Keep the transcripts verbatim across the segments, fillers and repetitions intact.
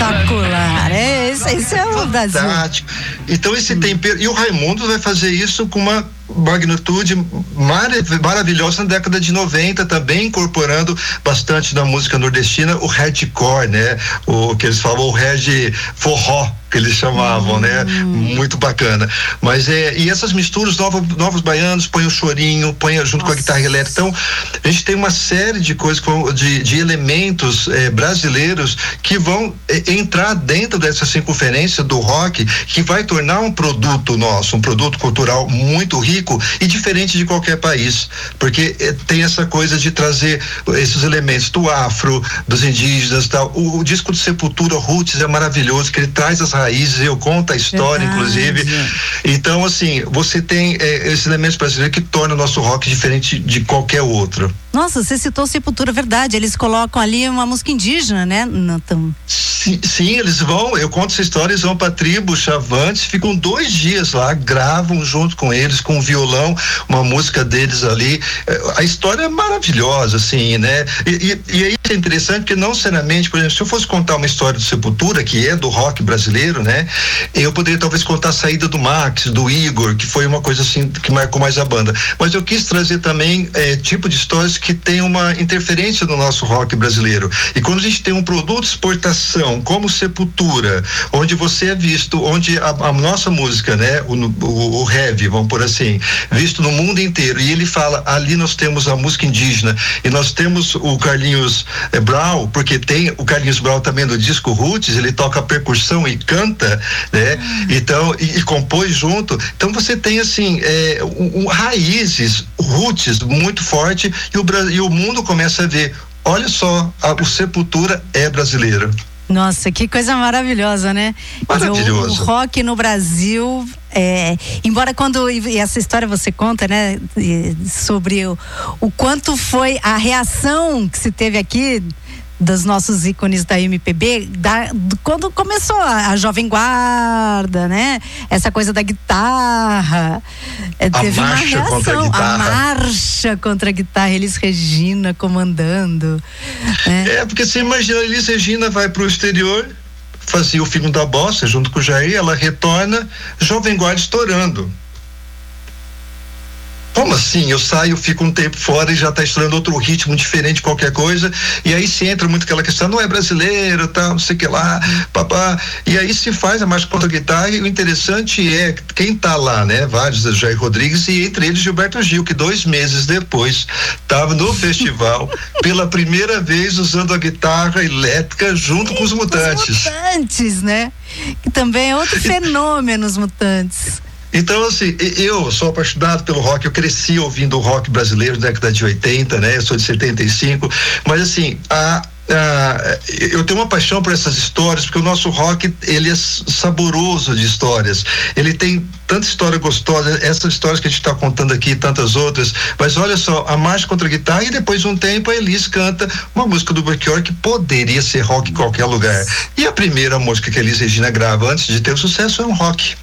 espetacular. É, esse, esse é o Brasil. Fantástico. Então esse hum. tempero, e o Raimundos vai fazer isso com uma magnitude marav- maravilhosa na década de noventa, também incorporando bastante da música nordestina, o hardcore, né? O que eles falam, o reg forró, que eles chamavam, hum. né? Muito bacana. Mas é, e essas misturas, novos, novos baianos, põe o chorinho, põe junto Nossa. com a guitarra elétrica. Então, a gente tem uma série de coisas, de, de elementos é, brasileiros que vão é, entrar dentro dessa circunferência do rock, que vai tornar um produto nosso, um produto cultural muito rico e diferente de qualquer país, porque eh, tem essa coisa de trazer esses elementos do afro, dos indígenas, tal. O, o disco do Sepultura, Roots, é maravilhoso, que ele traz as raízes, eu conto a história, Verdade. inclusive. Então, assim, você tem eh, esses elementos brasileiros que tornam o nosso rock diferente de qualquer outro. Nossa, você citou Sepultura, verdade, eles colocam ali uma música indígena, né? Não tão... sim, sim, eles vão, eu conto essa história, eles vão pra tribo Chavantes, ficam dois dias lá, gravam junto com eles, com o violão, uma música deles ali. A história é maravilhosa, assim, né? E, e, e aí é interessante porque não seriamente, por exemplo, se eu fosse contar uma história do Sepultura, que é do rock brasileiro, né? Eu poderia talvez contar a saída do Max, do Igor, que foi uma coisa assim que marcou mais a banda. Mas eu quis trazer também é, tipo de histórias que tem uma interferência no nosso rock brasileiro. E quando a gente tem um produto de exportação como Sepultura, onde você é visto, onde a, a nossa música, né, o, o, o heavy, vamos por assim, visto no mundo inteiro, e ele fala, ali nós temos a música indígena, e nós temos o Carlinhos eh, Brown, porque tem o Carlinhos Brown também do disco Roots, ele toca percussão e canta, né, então, e, e compôs junto, então você tem assim, eh, um, um, raízes, roots muito forte, e o E o mundo começa a ver, olha só, a, o Sepultura é brasileiro. Nossa, que coisa maravilhosa, né? Maravilhoso. O, o rock no Brasil, é, embora quando, e essa história você conta, né, sobre o, o quanto foi a reação que se teve aqui dos nossos ícones da M P B, da, quando começou a, a Jovem Guarda, né? Essa coisa da guitarra. É, a teve marcha uma reação, contra a guitarra. A marcha contra a guitarra, Elis Regina comandando. Né? É, porque você imagina, a Elis Regina vai pro exterior, fazia o filme da Bossa junto com o Jair, ela retorna, Jovem Guarda estourando. Como assim? Eu saio, fico um tempo fora e já está estourando outro ritmo diferente de qualquer coisa, e aí se entra muito aquela questão, não é brasileiro, tal, não sei o que lá, papá, e aí se faz a marcha contra a guitarra, e o interessante é quem tá lá, né? Vários, Jair Rodrigues, e entre eles Gilberto Gil, que dois meses depois estava no festival pela primeira vez usando a guitarra elétrica junto com os Mutantes. Os Mutantes, né? Que também é outro fenômeno, os Mutantes. Então, assim, eu sou apaixonado pelo rock, eu cresci ouvindo o rock brasileiro na década de oitenta, né? Eu sou de setenta e cinco, mas assim, a, a, eu tenho uma paixão por essas histórias, porque o nosso rock, ele é saboroso de histórias, ele tem tanta história gostosa, essas histórias que a gente está contando aqui e tantas outras, mas olha só, a marcha contra a guitarra, e depois de um tempo a Elis canta uma música do Belchior que poderia ser rock em qualquer lugar, e a primeira música que a Elis Regina grava antes de ter o sucesso é um rock.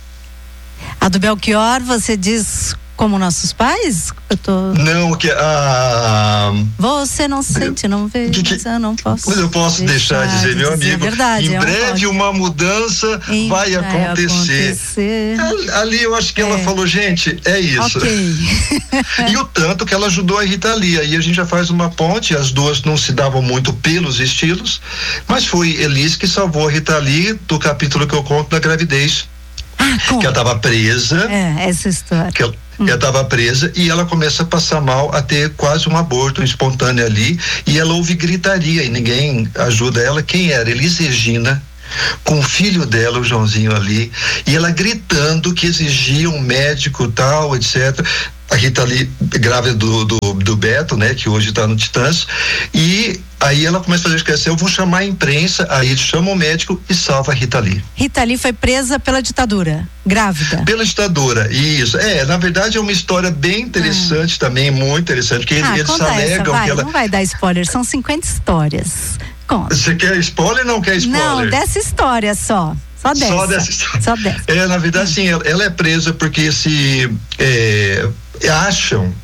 A do Belchior, você diz como nossos pais? Eu tô... Não, que a... Você não sente, não vê, que, que, eu não posso. Eu posso deixar, deixar de dizer, meu amigo, verdade, em é breve um uma mudança em, vai acontecer. acontecer. Ali eu acho que é. ela falou, gente, é isso. Okay. E o tanto que ela ajudou a Rita Lee, aí a gente já faz uma ponte, as duas não se davam muito pelos estilos, mas foi Elis que salvou a Rita Lee do capítulo que eu conto da gravidez. Ah, que ela estava presa. É, essa história. Que ela, hum. ela estava presa e ela começa a passar mal, a ter quase um aborto espontâneo ali, e ela ouve gritaria e ninguém ajuda ela. Quem era? Elis Regina, com o filho dela, o Joãozinho ali, e ela gritando que exigia um médico tal, etcétera. A Rita Lee, grávida do, do, do Beto, né, que hoje está no Titãs, e aí ela começa a fazer esquecer, eu vou chamar a imprensa, aí chama o médico e salva a Rita Lee. Rita Lee foi presa pela ditadura, grávida. Pela ditadura, isso. É, na verdade é uma história bem interessante ah. também, muito interessante, que ah, eles conta alegam essa, vai, que ela... Não vai dar spoiler, são cinquenta histórias. Conta. Você quer spoiler ou não quer spoiler? Não, dessa história só. Só dessa. Só dessa história. Só dessa. É, na verdade, sim, ela, ela é presa porque se é, acham,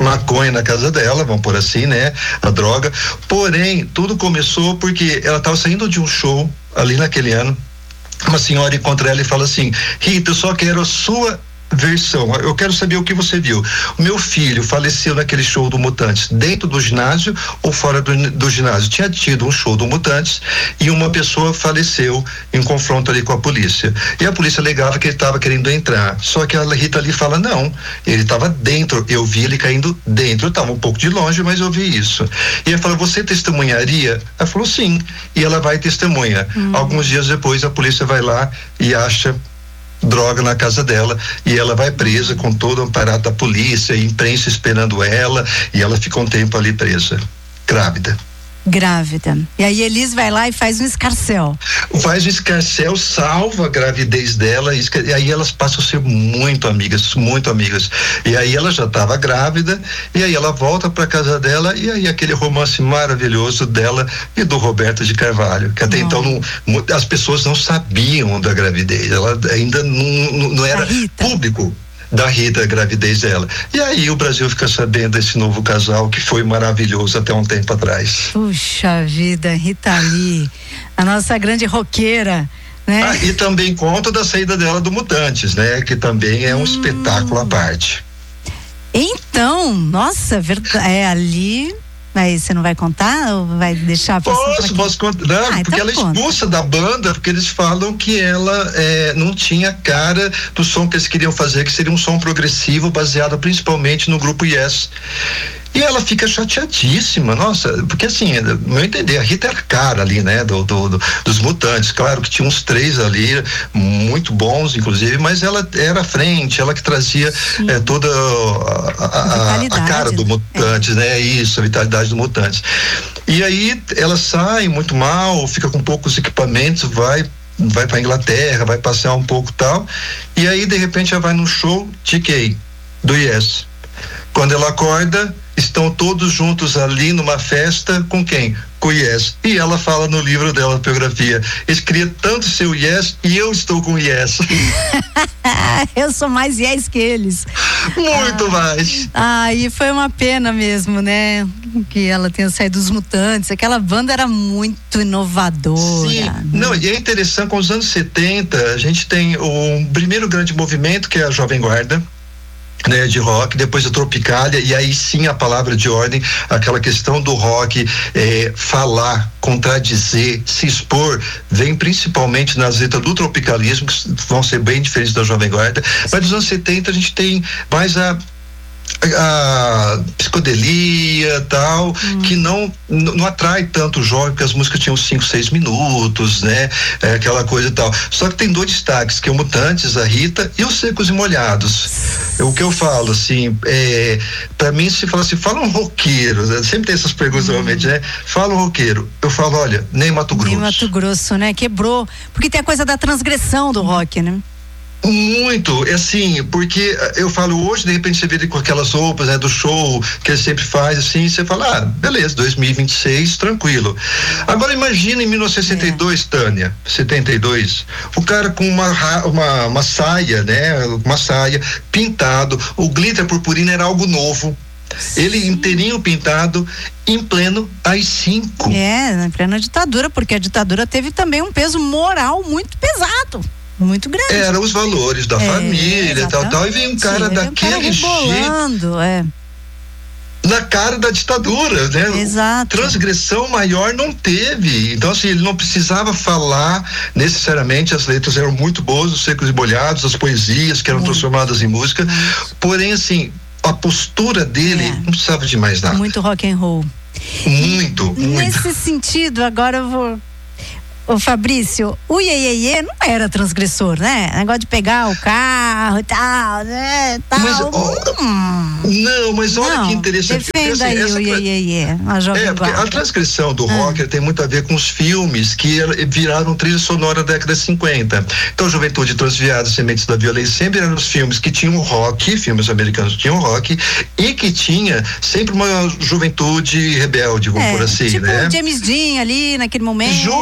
maconha na casa dela, vamos por assim, né? A droga. Porém, tudo começou porque ela estava saindo de um show ali naquele ano. Uma senhora encontra ela e fala assim: Rita, eu só quero a sua versão, eu quero saber o que você viu. O meu filho faleceu naquele show do Mutantes, dentro do ginásio ou fora do, do ginásio? Tinha tido um show do Mutantes e uma pessoa faleceu em confronto ali com a polícia. E a polícia alegava que ele estava querendo entrar. Só que a Rita ali fala: não, ele estava dentro, eu vi ele caindo dentro. Eu estava um pouco de longe, mas eu vi isso. E ela falou: você testemunharia? Ela falou: sim. E ela vai e testemunha. Hum. Alguns dias depois a polícia vai lá e acha droga na casa dela e ela vai presa com todo o aparato da polícia e imprensa esperando ela, e ela fica um tempo ali presa, grávida. Grávida. E aí Elis vai lá e faz um escarcéu. Faz um escarcéu, salva a gravidez dela, e aí elas passam a ser muito amigas, muito amigas. E aí ela já estava grávida, e aí ela volta para casa dela, e aí aquele romance maravilhoso dela e do Roberto de Carvalho, que até não. então não, as pessoas não sabiam da gravidez, ela ainda não, não era público da Rita, a gravidez dela. E aí o Brasil fica sabendo desse novo casal que foi maravilhoso até um tempo atrás. Puxa vida, Rita Lee, a nossa grande roqueira, né? Ah, e também conta da saída dela do Mutantes, né? Que também é um hum. espetáculo à parte. Então, nossa, verdade, é ali. Aí você não vai contar ou vai deixar pra Posso, posso contar. Não, ah, porque então ela é expulsa da banda, porque eles falam que ela é, não tinha cara do som que eles queriam fazer, que seria um som progressivo baseado principalmente no grupo Yes. E ela fica chateadíssima, nossa, porque assim, no meu entender, a Rita era cara ali, né, do, do, do, dos Mutantes. Claro que tinha uns três ali, muito bons, inclusive, mas ela era à frente, ela que trazia é, toda a, a, a, a cara do Mutantes, é. né, isso, a vitalidade do Mutantes. E aí ela sai muito mal, fica com poucos equipamentos, vai vai pra Inglaterra, vai passear um pouco e tal, e aí de repente ela vai no show T K do Yes. Quando ela acorda, estão todos juntos ali numa festa com quem? Com o Yes. E ela fala no livro dela, a biografia: eles queriam tanto ser o Yes e eu estou com o Yes. Eu sou mais Yes que eles. Muito ah, mais. Ah, e foi uma pena mesmo, né? Que ela tenha saído dos Mutantes. Aquela banda era muito inovadora. Sim, né? Não, e é interessante, com os anos setenta, a gente tem o primeiro grande movimento, que é a Jovem Guarda, né, de rock, depois a Tropicália, e aí sim a palavra de ordem, aquela questão do rock, é, falar, contradizer, se expor, vem principalmente nas letras do tropicalismo, que vão ser bem diferentes da Jovem Guarda. Mas nos anos setenta a gente tem mais a a psicodelia tal, hum. que não, não atrai tanto o jovem, porque as músicas tinham cinco, seis minutos, né? É, aquela coisa e tal. Só que tem dois destaques, que é o Mutantes, a Rita, e os Secos e Molhados. O que eu falo, assim, é, pra mim, se fala assim, fala um roqueiro, né? Sempre tem essas perguntas, hum. realmente, né? Fala um roqueiro. Eu falo, olha, nem Mato Grosso. Nem Mato Grosso, né? Quebrou. Porque tem a coisa da transgressão do rock, né? Muito, é assim, porque eu falo hoje, de repente você vê ele com aquelas roupas, né, do show que ele sempre faz, assim, você fala, ah, beleza, dois mil e vinte e seis, tranquilo. Agora imagina em mil novecentos e sessenta e dois, é. Tânia, setenta e dois, o cara com uma, uma, uma saia, né, uma saia, pintado, o glitter purpurina era algo novo. Ele inteirinho pintado, em pleno A I cinco. É, na plena ditadura, porque a ditadura teve também um peso moral muito pesado. Muito grande. Eram os valores da é, família, tal, tal, e vem um cara daquele um cara jeito. É. Na cara da ditadura, né? Exato. Transgressão maior não teve. Então, assim, ele não precisava falar necessariamente, as letras eram muito boas, os Secos e Molhados, as poesias que eram muito transformadas em música. Muito. Porém, assim, a postura dele é. não precisava de mais nada. Muito rock and roll. Muito, muito. Nesse sentido, agora eu vou. Ô Fabrício, o Iê não era transgressor, né? Negócio de pegar o carro e tal, né? Tal. Mas, oh, hum. Não, mas olha não, que interessante. Defenda aí essa, o Iê, a Jovem É, porque a transgressão do ah. rock tem muito a ver com os filmes que viraram trilha sonora da década de cinquenta. Então, Juventude Transviada, Sementes da Violência, sempre eram os filmes que tinham rock, filmes americanos tinham rock, e que tinha sempre uma juventude rebelde, vamos é, por assim, tipo né? James Dean ali, naquele momento. Justamente.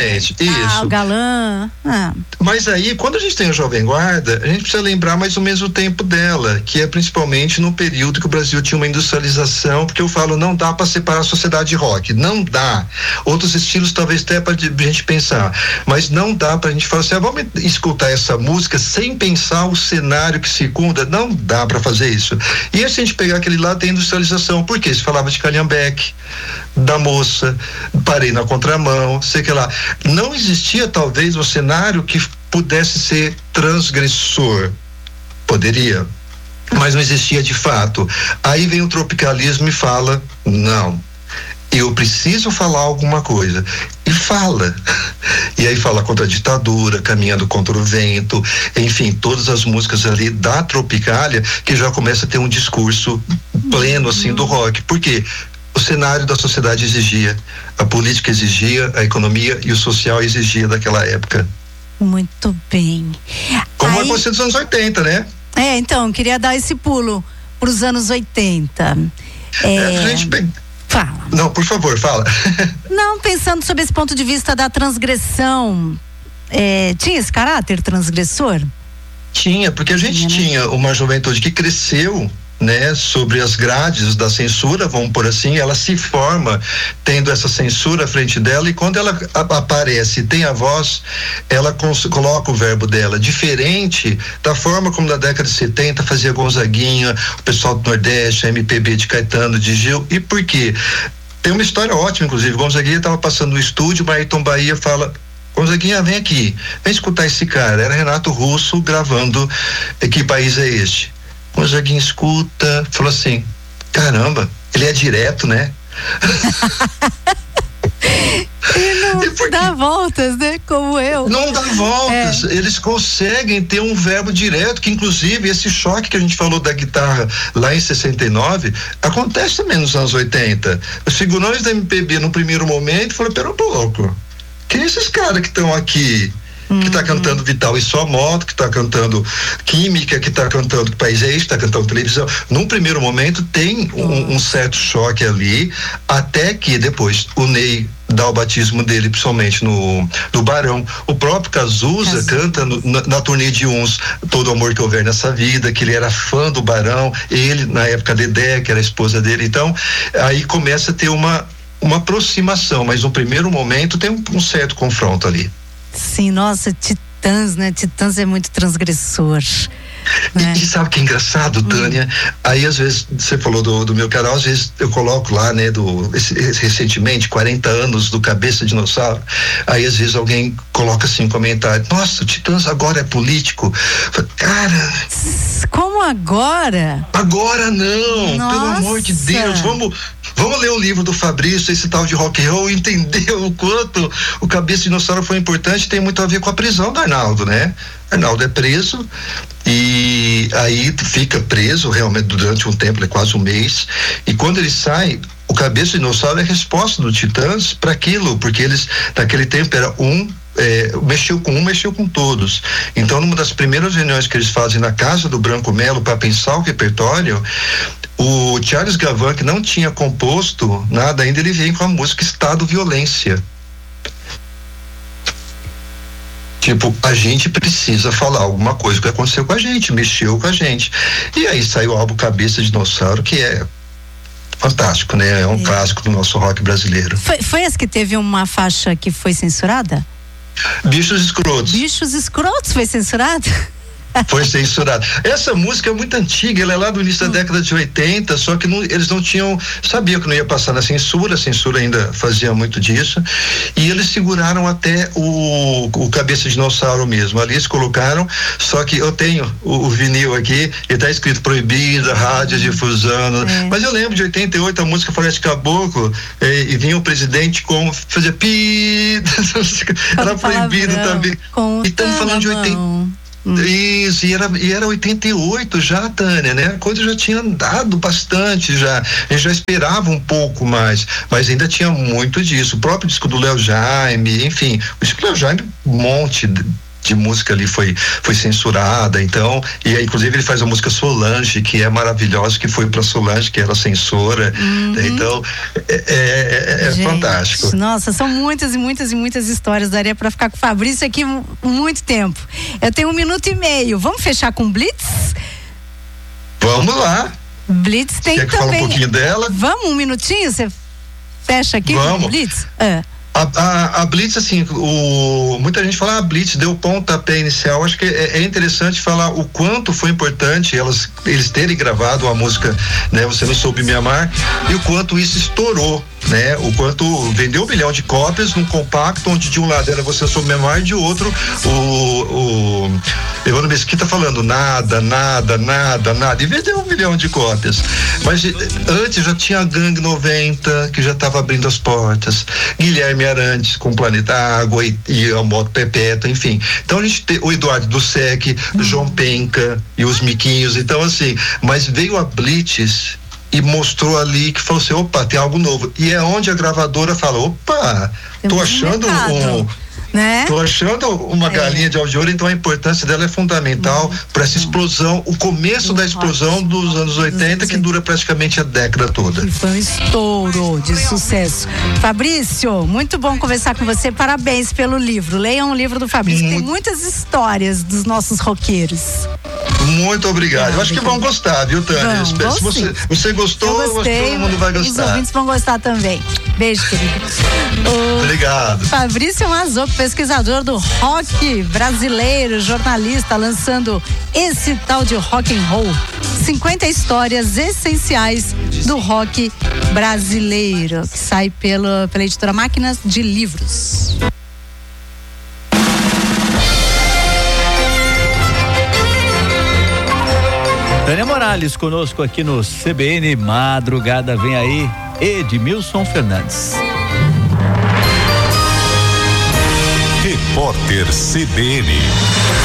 Exatamente, isso. Ah, o galã. Ah. Mas aí, quando a gente tem a Jovem Guarda, a gente precisa lembrar mais ou menos o tempo dela, que é principalmente no período que o Brasil tinha uma industrialização, porque eu falo, não dá para separar a sociedade de rock, não dá. Outros estilos talvez até para a gente pensar, mas não dá para a gente falar assim, ah, vamos escutar essa música sem pensar o cenário que circunda, não dá para fazer isso. E se a gente pegar aquele lado da industrialização, por quê? Se falava de Calhambeque, da moça, parei na contramão, sei que lá. Não existia talvez um cenário que pudesse ser transgressor. Poderia, mas não existia de fato. Aí vem o tropicalismo e fala, não, eu preciso falar alguma coisa. E fala. E aí fala contra a ditadura, caminhando contra o vento, enfim, todas as músicas ali da Tropicália, que já começa a ter um discurso pleno, assim, do rock. Por quê? O cenário da sociedade exigia, a política exigia, a economia e o social exigia daquela época. Muito bem. Como aí, é você dos anos oitenta, né? É, então, queria dar esse pulo para os anos oitenta. É, é, gente, bem, fala. Não, por favor, fala. Não, pensando sob esse ponto de vista da transgressão, é, tinha esse caráter transgressor? Tinha, porque a gente tinha, né? tinha uma juventude que cresceu, né, sobre as grades da censura, vamos por assim, ela se forma tendo essa censura à frente dela, e quando ela a, aparece, tem a voz, ela cons, coloca o verbo dela, diferente da forma como na década de setenta fazia Gonzaguinha, o pessoal do Nordeste, a M P B de Caetano, de Gil. E por quê? Tem uma história ótima, inclusive. Gonzaguinha estava passando no estúdio, o Ayrton Bahia fala: Gonzaguinha, vem aqui, vem escutar esse cara. Era Renato Russo gravando Que País é Este? Gonzaguinha escuta, falou assim, caramba, ele é direto, né? E não e dá voltas, né? Como eu. Não dá voltas. É. Eles conseguem ter um verbo direto, que inclusive esse choque que a gente falou da guitarra lá em sessenta e nove, acontece também nos anos oitenta. Os figurões da M P B no primeiro momento falaram, pera um pouco, quem é esses caras que estão aqui? Que está cantando Vital e Sua Moto, que está cantando Química, que está cantando Que País é Este, está cantando televisão. Num primeiro momento tem um, um certo choque ali, até que depois o Ney dá o batismo dele, principalmente no, no Barão. O próprio Cazuza canta no, na, na turnê de uns Todo Amor Que Houver Nessa Vida, que ele era fã do Barão, ele, na época, Dedé, que era a esposa dele. Então, aí começa a ter uma, uma aproximação, mas no primeiro momento tem um, um certo confronto ali. Sim, nossa, Titãs, né? Titãs é muito transgressor. Né? E, e sabe que é engraçado, Tânia? Hum. Aí às vezes, você falou do, do meu canal, às vezes eu coloco lá, né, do, esse, esse, recentemente, quarenta anos do Cabeça Dinossauro, aí às vezes alguém coloca assim um comentário, nossa, o Titãs agora é político. Falo, cara... Como agora? Agora não, nossa. Pelo amor de Deus, vamos... Vamos ler o livro do Fabrício, esse tal de rock and roll, e entender o quanto o Cabeça de Dinossauro foi importante. Tem muito a ver com a prisão do Arnaldo, né? Arnaldo é preso e aí fica preso realmente durante um tempo, é quase um mês, e quando ele sai, o Cabeça de Dinossauro é a resposta do Titãs para aquilo, porque eles naquele tempo era um É, mexeu com um, mexeu com todos. Então, numa das primeiras reuniões que eles fazem na casa do Branco Melo para pensar o repertório, o Charles Gavan, que não tinha composto nada ainda, ele vem com a música Estado Violência. Tipo, a gente precisa falar alguma coisa que aconteceu com a gente, mexeu com a gente. E aí saiu o álbum Cabeça de Dinossauro, que é fantástico, né? É um é. clássico do nosso rock brasileiro. Foi, foi esse que teve uma faixa que foi censurada? Bichos Escrotos. Bichos Escrotos foi censurado? Foi censurado. Essa música é muito antiga, ela é lá do início da década de oitenta, só que não, eles não tinham, sabiam que não ia passar na censura, a censura ainda fazia muito disso, e eles seguraram até o, o Cabeça de Dinossauro mesmo. Ali eles colocaram, só que eu tenho o, o vinil aqui, e tá escrito proibida, rádio difusão, é. Mas eu lembro de oitenta e oito, a música Floresta Caboclo, é, e vinha o presidente com, fazia pi, era proibido também. E estamos falando de oitenta. Isso, e era, e era oitenta e oito já, Tânia, né? A coisa já tinha andado bastante já, a gente já esperava um pouco mais, mas ainda tinha muito disso. O próprio disco do Léo Jaime, enfim, o disco do Léo Jaime, um monte, de música ali foi, foi censurada, então, e aí, inclusive ele faz a música Solange, que é maravilhosa, que foi pra Solange, que era censora, uhum. né? Então, é, é, é Gente, fantástico. Nossa, são muitas e muitas e muitas histórias, daria pra ficar com o Fabrício aqui muito tempo. Eu tenho um minuto e meio, vamos fechar com Blitz? Vamos lá. Blitz tem Quer que também. Fala um pouquinho dela? Vamos, um minutinho, você fecha aqui Vamos. com Blitz? É. A, a, a Blitz, assim, o, muita gente fala, a ah, Blitz deu pontapé inicial. Acho que é, é interessante falar o quanto foi importante elas, eles terem gravado a música, né? Você Não Soube Me Amar, e o quanto isso estourou, né? O quanto vendeu um milhão de cópias num compacto, onde de um lado era Você Não Soube Me Amar, e de outro o, o Evandro Mesquita falando nada, nada, nada, nada, e vendeu um milhão de cópias. Mas antes já tinha a Gangue noventa, que já estava abrindo as portas, Guilherme Arantes com Planeta Água e, e a Moto Perpétua, enfim. Então a gente tem o Eduardo do Sec, hum. João Penca e os Miquinhos, então assim, mas veio a Blitz e mostrou ali que falou assim, opa, tem algo novo. E é onde a gravadora fala, opa, tô achando um... Né? Tô achando uma é. galinha de aldeouro, então a importância dela é fundamental hum, para essa explosão, o começo da explosão dos anos oitenta, que dura praticamente a década toda. E foi um estouro de sucesso. Fabrício, muito bom conversar com você, parabéns pelo livro. Leiam o livro do Fabrício, muito... tem muitas histórias dos nossos roqueiros. Muito obrigado. Eu acho que vão gostar, viu, Tânia? Vão, Se você, você gostou, eu gostei, todo mundo vai gostar. Os ouvintes vão gostar também. Beijo, querido. O Obrigado. Fabrício Mazocco, pesquisador do rock brasileiro, jornalista, lançando esse tal de rock and roll. cinquenta histórias essenciais do rock brasileiro, que sai pela, pela editora Máquinas de Livros. Tânia Morales conosco aqui no C B N Madrugada, vem aí Edmilson Fernandes. Repórter C B N.